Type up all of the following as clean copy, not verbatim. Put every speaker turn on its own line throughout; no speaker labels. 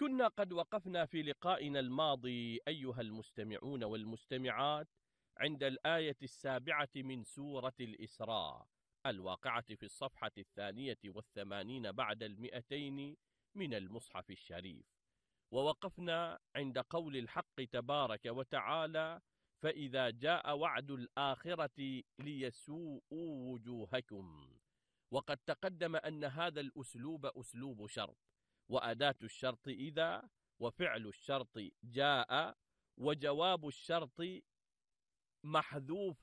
كنا قد وقفنا في لقائنا الماضي أيها المستمعون والمستمعات عند الآية 7 من سورة الإسراء الواقعة في الصفحة 82 بعد 200 من المصحف الشريف. ووقفنا عند قول الحق تبارك وتعالى: فإذا جاء وعد الآخرة ليسوءوا وجوهكم. وقد تقدم أن هذا الأسلوب أسلوب شرط، وأداة الشرط إذا، وفعل الشرط جاء، وجواب الشرط محذوف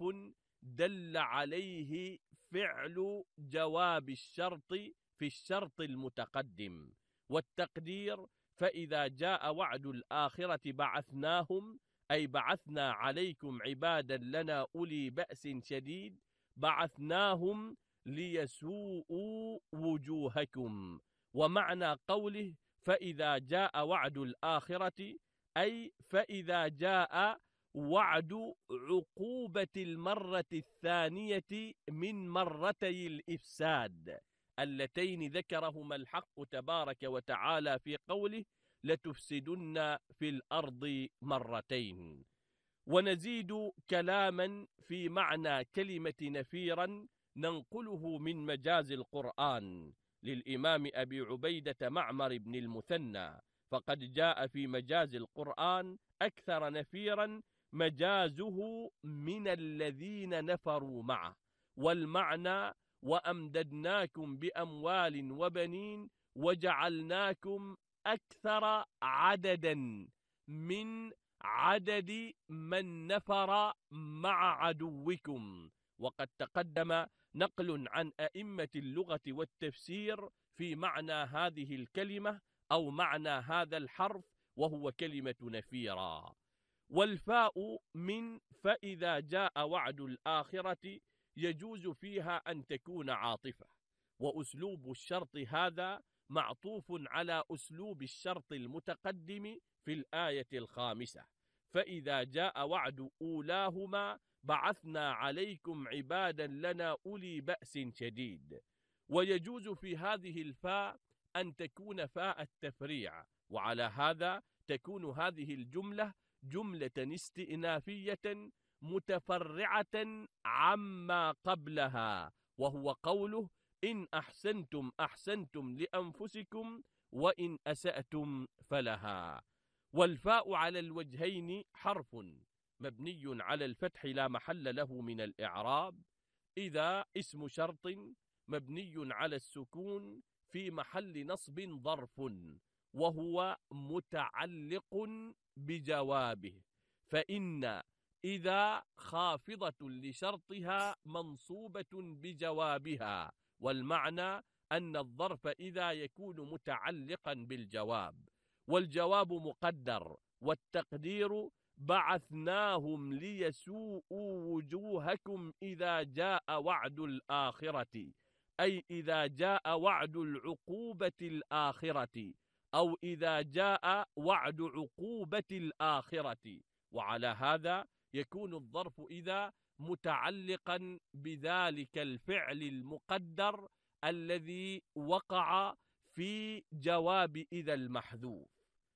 دل عليه فعل جواب الشرط في الشرط المتقدم. والتقدير: فإذا جاء وعد الآخرة بعثناهم، أي بعثنا عليكم عبادا لنا أولي بأس شديد، بعثناهم ليسوءوا وجوهكم. ومعنى قوله فإذا جاء وعد الآخرة أي فإذا جاء وعد عقوبة المرة الثانية من مرتي الإفساد اللتين ذكرهما الحق تبارك وتعالى في قوله: لتفسدن في الأرض مرتين. ونزيد كلاما في معنى كلمة نفيرا ننقله من مجاز القرآن للإمام أبي عبيدة معمر بن المثنى، فقد جاء في مجاز القرآن أكثر نفيرا مجازه من الذين نفروا معه، والمعنى: وأمددناكم بأموال وبنين وجعلناكم أكثر عددا من عدد من نفر مع عدوكم. وقد تقدم نقل عن أئمة اللغة والتفسير في معنى هذه الكلمة أو معنى هذا الحرف، وهو كلمة نفيرا. والفاء من فإذا جاء وعد الآخرة يجوز فيها أن تكون عاطفة، وأسلوب الشرط هذا معطوف على أسلوب الشرط المتقدم في الآية 5: فإذا جاء وعد أولاهما بعثنا عليكم عبادا لنا أولي بأس شديد. ويجوز في هذه الفاء أن تكون فاء التفريع، وعلى هذا تكون هذه الجملة جملة استئنافية متفرعة عما قبلها، وهو قوله: إن أحسنتم أحسنتم لأنفسكم وإن أسأتم فلها. والفاء على الوجهين حرف مبني على الفتح لا محل له من الإعراب. إذا اسم شرط مبني على السكون في محل نصب ظرف، وهو متعلق بجوابه، فإن إذا خافضة لشرطها منصوبة بجوابها، والمعنى أن الظرف إذا يكون متعلقا بالجواب، والجواب مقدر، والتقدير: بعثناهم ليسوءوا وجوهكم إذا جاء وعد الآخرة، أي إذا جاء وعد العقوبة الآخرة، أو إذا جاء وعد عقوبة الآخرة. وعلى هذا يكون الظرف إذا متعلقا بذلك الفعل المقدر الذي وقع في جواب إذا المحذوف.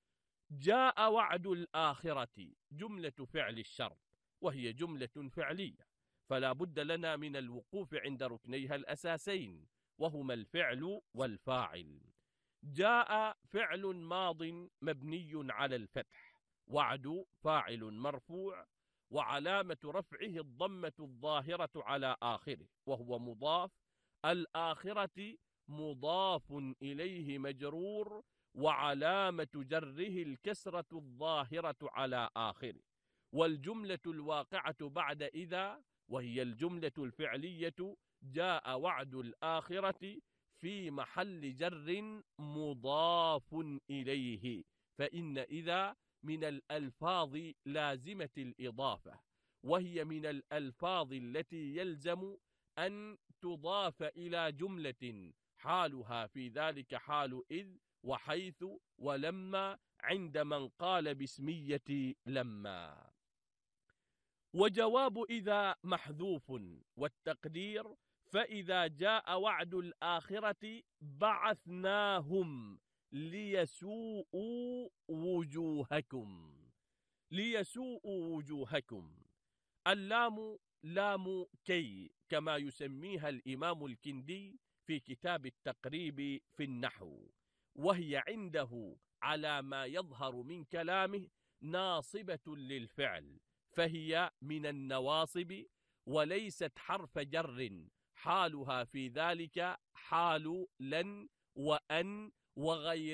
جاء وعد الآخرة جملة فعل الشرط، وهي جملة فعلية، فلا بد لنا من الوقوف عند ركنيها الأساسين، وهما الفعل والفاعل. جاء فعل ماض مبني على الفتح، وعد فاعل مرفوع، وعلامة رفعه الضمة الظاهرة على آخره، وهو مضاف. الآخرة مضاف إليه مجرور، وعلامة جره الكسرة الظاهرة على آخره. والجملة الواقعة بعد إذا، وهي الجملة الفعلية: جاء وعد الآخرة، في محل جر مضاف إليه، فإن إذا من الألفاظ لازمة الإضافة، وهي من الألفاظ التي يلزم أن تضاف إلى جملة حالها في ذلك حال إذ وحيث ولما عند من قال باسمية لما. وجواب إذا محذوف، والتقدير: فإذا جاء وعد الآخرة بعثناهم، ليسوءوا وجوهكم. ليسوءوا وجوهكم. اللام لام كي كما يسميها الإمام الكندي في كتاب التقريب في النحو، وهي عنده على ما يظهر من كلامه ناصبة للفعل، فهي من النواصب وليست حرف جر، حالها في ذلك حال لن وأن وغير